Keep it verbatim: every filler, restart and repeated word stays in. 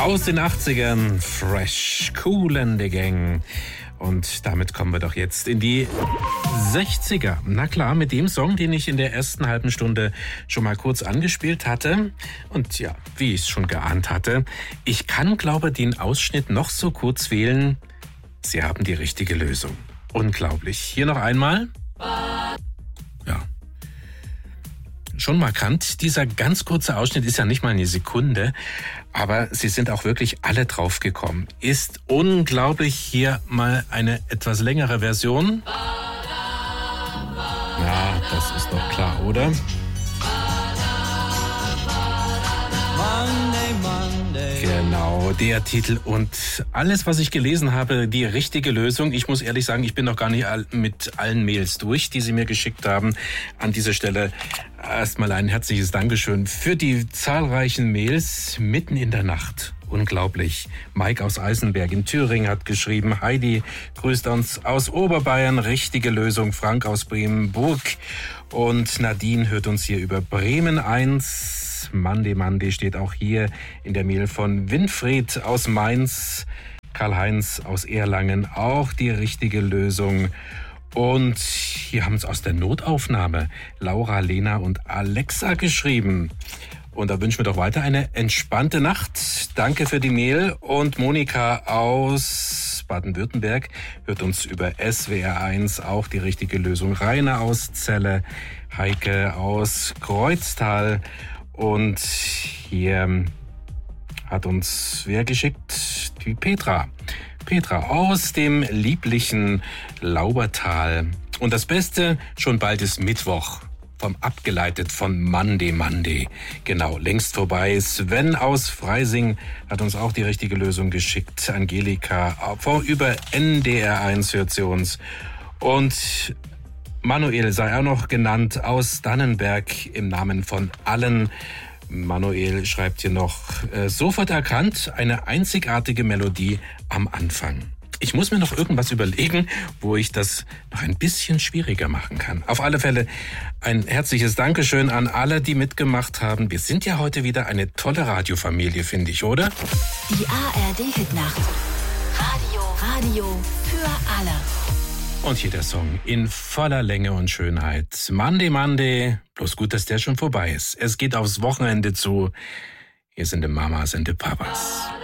Aus den achtzigern, fresh, cool in the gang. Und damit kommen wir doch jetzt in die sechziger. Na klar, mit dem Song, den ich in der ersten halben Stunde schon mal kurz angespielt hatte. Und ja, wie ich es schon geahnt hatte, ich kann, glaube ich, den Ausschnitt noch so kurz wählen. Sie haben die richtige Lösung. Unglaublich. Hier noch einmal. Ja. Schon markant. Dieser ganz kurze Ausschnitt ist ja nicht mal eine Sekunde, aber sie sind auch wirklich alle drauf gekommen. Ist unglaublich. Hier mal eine etwas längere Version. Ja, das ist doch klar, oder? Genau, der Titel und alles, was ich gelesen habe, die richtige Lösung. Ich muss ehrlich sagen, ich bin noch gar nicht mit allen Mails durch, die Sie mir geschickt haben. An dieser Stelle erstmal ein herzliches Dankeschön für die zahlreichen Mails mitten in der Nacht. Unglaublich. Mike aus Eisenberg in Thüringen hat geschrieben, Heidi grüßt uns aus Oberbayern, richtige Lösung. Frank aus Bremenburg und Nadine hört uns hier über Bremen eins. Monday Monday steht auch hier in der Mail von Winfried aus Mainz. Karl-Heinz aus Erlangen, auch die richtige Lösung. Und hier haben es aus der Notaufnahme Laura, Lena und Alexa geschrieben. Und da wünschen wir doch weiter eine entspannte Nacht. Danke für die Mail. Und Monika aus Baden-Württemberg hört uns über S W R eins, auch die richtige Lösung. Rainer aus Celle, Heike aus Kreuztal. Und hier hat uns wer geschickt? Die Petra. Petra aus dem lieblichen Laubertal. Und das Beste, schon bald ist Mittwoch. Vom abgeleitet von Monday Monday. Genau, längst vorbei. Sven aus Freising hat uns auch die richtige Lösung geschickt. Angelika über N D R eins hört sie uns. Und Manuel sei auch noch genannt aus Dannenberg im Namen von allen. Manuel schreibt hier noch, äh, sofort erkannt, eine einzigartige Melodie am Anfang. Ich muss mir noch irgendwas überlegen, wo ich das noch ein bisschen schwieriger machen kann. Auf alle Fälle ein herzliches Dankeschön an alle, die mitgemacht haben. Wir sind ja heute wieder eine tolle Radiofamilie, finde ich, oder? Die A R D-Hitnacht. Radio, Radio für alle. Und hier der Song in voller Länge und Schönheit. Monday, Monday. Bloß gut, dass der schon vorbei ist. Es geht aufs Wochenende zu. Hier sind die Mamas und die Papas.